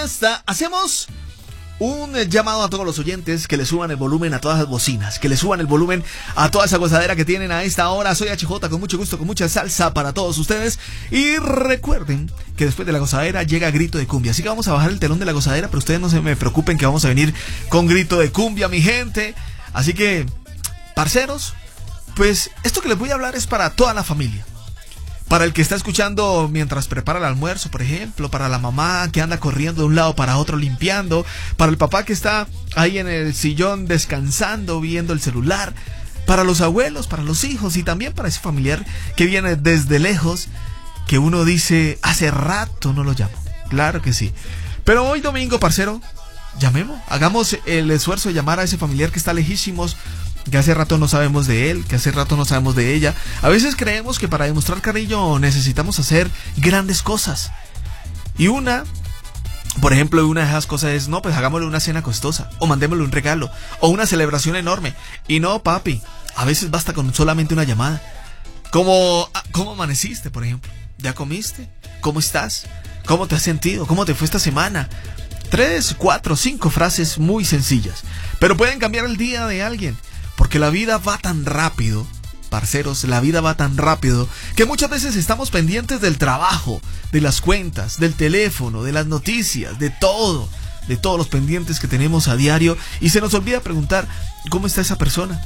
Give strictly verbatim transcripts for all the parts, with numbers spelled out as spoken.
basta. Hacemos un llamado a todos los oyentes que le suban el volumen a todas las bocinas, que le suban el volumen a toda esa gozadera que tienen a esta hora. Soy H J, con mucho gusto, con mucha salsa para todos ustedes. Y recuerden que después de la gozadera llega grito de cumbia. Así que vamos a bajar el telón de la gozadera, pero ustedes no se me preocupen que vamos a venir con grito de cumbia, mi gente. Así que, parceros, pues esto que les voy a hablar es para toda la familia. Para el que está escuchando mientras prepara el almuerzo, por ejemplo. Para la mamá que anda corriendo de un lado para otro limpiando. Para el papá que está ahí en el sillón descansando, viendo el celular. Para los abuelos, para los hijos y también para ese familiar que viene desde lejos, que uno dice, hace rato no lo llamo. Claro que sí. Pero hoy domingo, parcero, llamemos. Hagamos el esfuerzo de llamar a ese familiar que está lejísimos, que hace rato no sabemos de él, que hace rato no sabemos de ella. A veces creemos que para demostrar cariño necesitamos hacer grandes cosas. Y una, por ejemplo, una de esas cosas es, no, pues hagámosle una cena costosa, o mandémosle un regalo, o una celebración enorme. Y no, papi, a veces basta con solamente una llamada. Como, ¿cómo amaneciste, por ejemplo? ¿Ya comiste? ¿Cómo estás? ¿Cómo te has sentido? ¿Cómo te fue esta semana? Tres, cuatro, cinco frases muy sencillas, pero pueden cambiar el día de alguien. Porque la vida va tan rápido, parceros, la vida va tan rápido, que muchas veces estamos pendientes del trabajo, de las cuentas, del teléfono, de las noticias, de todo, de todos los pendientes que tenemos a diario, y se nos olvida preguntar, ¿cómo está esa persona?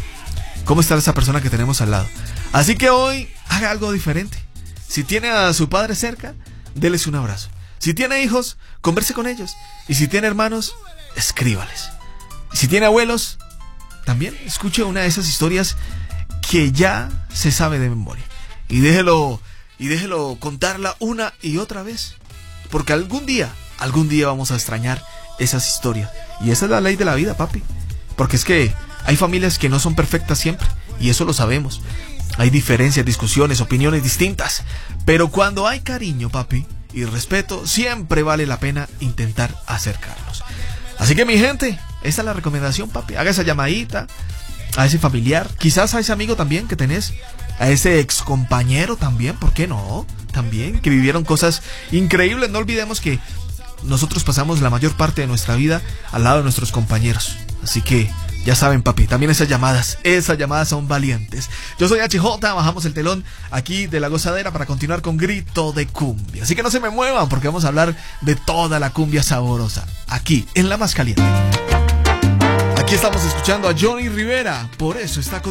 ¿Cómo está esa persona que tenemos al lado? Así que hoy, haga algo diferente. Si tiene a su padre cerca, déles un abrazo. Si tiene hijos, converse con ellos. Y si tiene hermanos, escríbales. Y si tiene abuelos, también escuche una de esas historias que ya se sabe de memoria. Y déjelo, y déjelo contarla una y otra vez. Porque algún día, algún día vamos a extrañar esas historias. Y esa es la ley de la vida, papi. Porque es que hay familias que no son perfectas siempre. Y eso lo sabemos. Hay diferencias, discusiones, opiniones distintas. Pero cuando hay cariño, papi, y respeto, siempre vale la pena intentar acercarlos. Así que, mi gente, esta es la recomendación, papi. Haga esa llamadita a ese familiar, quizás a ese amigo también que tenés, a ese ex compañero también, ¿por qué no? También, que vivieron cosas increíbles. No olvidemos que nosotros pasamos la mayor parte de nuestra vida al lado de nuestros compañeros. Así que, ya saben, papi, también esas llamadas, esas llamadas son valientes. Yo soy H J, bajamos el telón aquí de la gozadera para continuar con grito de cumbia. Así que no se me muevan porque vamos a hablar de toda la cumbia saborosa, aquí, en la más caliente. Aquí estamos escuchando a Johnny Rivera, por eso está con